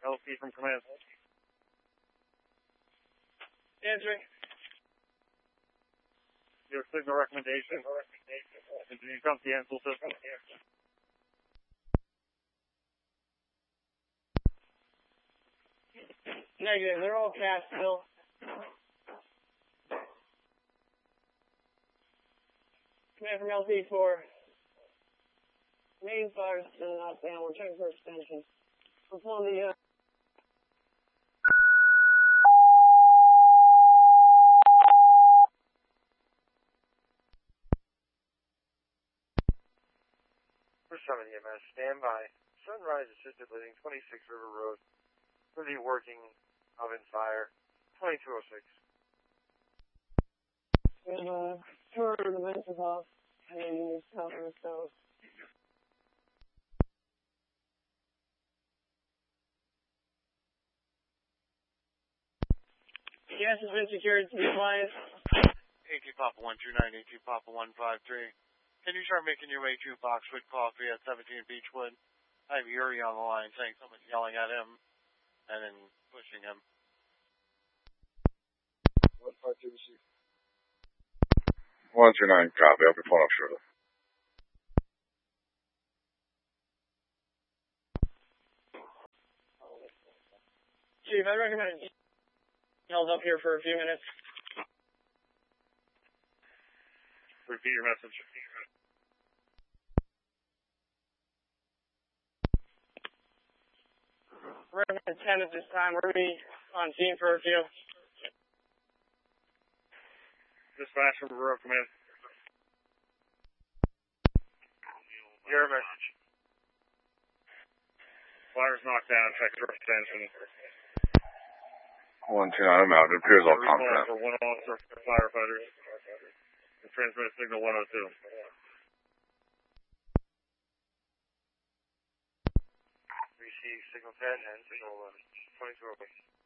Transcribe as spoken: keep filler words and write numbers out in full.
L C from command. Answering. Your signal recommendation. Into the continental system. Negative. They're all cast still. Command from L C for main fire still not down. We're checking for extension. We're pulling the. Uh, seven E M S, stand by. Sunrise assisted living, twenty-six River Road. For the working oven fire, twenty-two oh six. We have a tour of the vents off, and then you just help the stove. Gas has been secured to be compliant. A T Papa one two nine, A T Papa one five three. Can you start making your way to Boxwood Coffee at seventeen Beechwood? I have Yuri on the line saying someone's yelling at him and then pushing him. What part did you see? one two nine, copy. I'll be pulling up shortly. Chief, I recommend held up here for a few minutes. Repeat your message. We're at ten at this time. We're going to be on scene for a few. Dispatch from Rural Command. Your message. Fire's knocked down. Check for extension. one two nine, I'm out. It appears all calm down. For one officer for firefighters. And transmit signal one oh two. Receive signal ten and signal eleven. twenty-two oh eight.